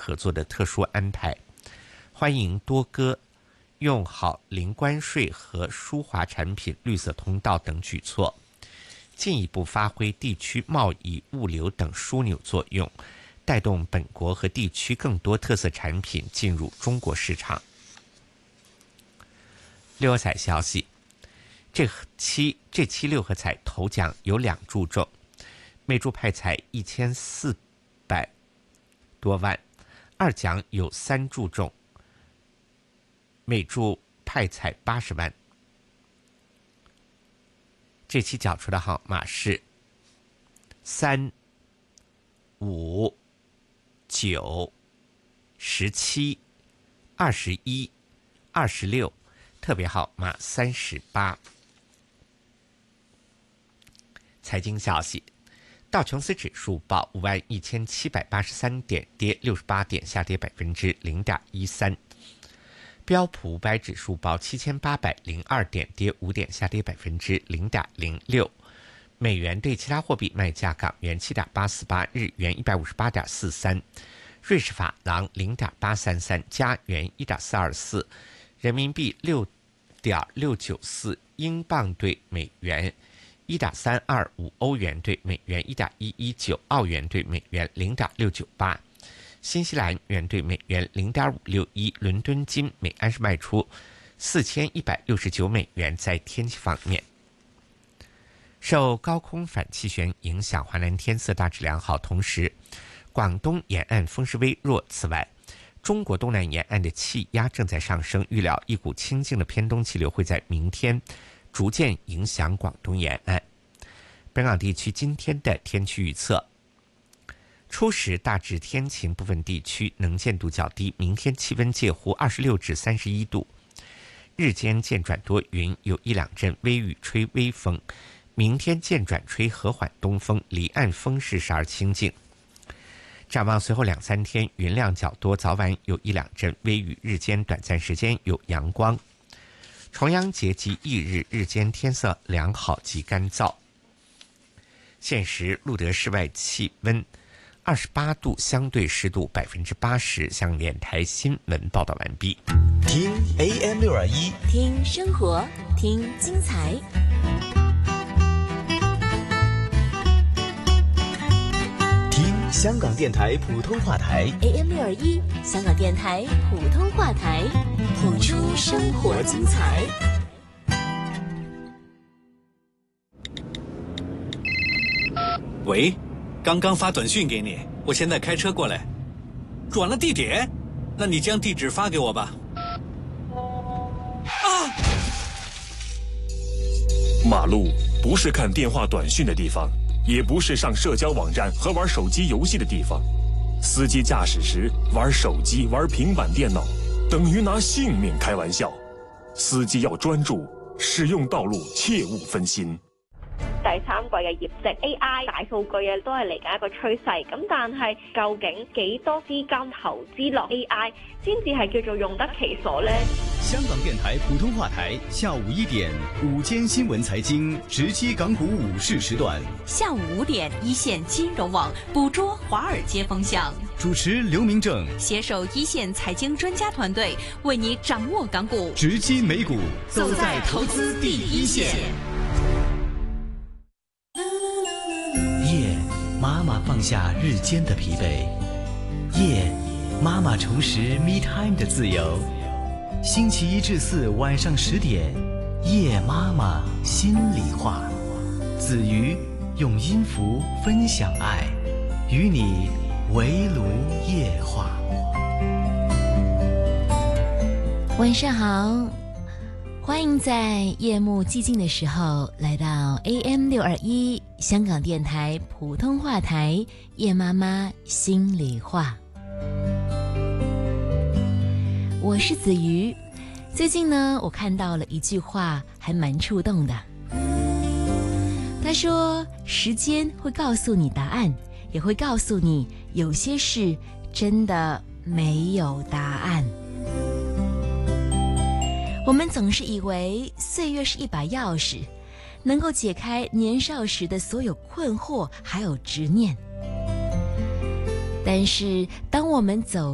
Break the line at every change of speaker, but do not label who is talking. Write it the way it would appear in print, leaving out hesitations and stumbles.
合作的特殊安排，欢迎多哥用好零关税和舒华产品绿色通道等举措，进一步发挥地区贸易、物流等枢纽作用，带动本国和地区更多特色产品进入中国市场。六合彩消息，这期六合彩头奖有2注中，每注派彩1400多万，二奖有3注中，每注派彩80万。这期缴出的号码是3、5、9、17、21、26，特别号码38。财经消息，道琼斯指数报51783点，跌68点，下跌0.13%。标普500指数报7802点，跌5点，下跌0.06%。美元对其他货币卖价：港元7.848，日元158.43，瑞士法郎0.833，加元1.424，人民币6.694，英镑对美元1.325，欧元对美元1.119，澳元对美元0.698。新西兰元对美元0.561，伦敦金每安士卖出4169美元。在天气方面，受高空反气旋影响，华南天色大致良好，同时广东沿岸风势微弱。此外，中国东南沿岸的气压正在上升，预料一股清劲的偏东气流会在明天逐渐影响广东沿岸。本港地区今天的天气预测：初时大致天晴，部分地区能见度较低，明天气温介乎26至31度，日间渐转多云，有1-2阵微雨，吹微风。明天渐转吹和缓东风，离岸风势时而清劲。展望随后2-3天云量较多，早晚有1-2阵微雨，日间短暂时间有阳光。重阳节及翌日日间天色良好及干燥。现时录得室外气温28度，相对湿度80%。香港电台新闻报道完毕。
听 AM621，
听生活，听精彩。
听香港电台普通话台
AM621，香港电台普通话台，谱出生活精彩。
喂，刚刚发短信给你，我现在开车过来。转了地点？那你将地址发给我吧。啊！
马路不是看电话短讯的地方，也不是上社交网站和玩手机游戏的地方。司机驾驶时玩手机、玩平板电脑，等于拿性命开玩笑。司機要專注，使用道路切勿分心。
第3季嘅業績 AI 大數據啊，都係嚟緊一個趨勢。咁但係究竟幾多資金投資落 AI 先至係叫做用得其所呢？
香港電台普通話台下午1點午間新聞財經直擊港股午市時段，
下午5點一線金融網捕捉華爾街風向，
主持劉明正
攜手一線財經專家團隊，為你掌握港股，
直擊美股，
走在投資第一線。
夜，媽媽放下日間的疲憊，夜，媽媽重拾 me time 的自由。星期1至4晚上10點，夜媽媽心裡話，子瑜用音符分享愛，與你圍爐夜話。
晚上好，歡迎在夜幕寂靜的時候來到 AM621 香港電台普通話台，夜媽媽心裡話。我是子瑜。最近呢，我看到了一句話還蠻觸動的。他說，時間會告訴你答案，也會告訴你有些事真的沒有答案。我們總是以為歲月是一把鑰匙，能夠解開年少時的所有困惑還有執念。但是當我們走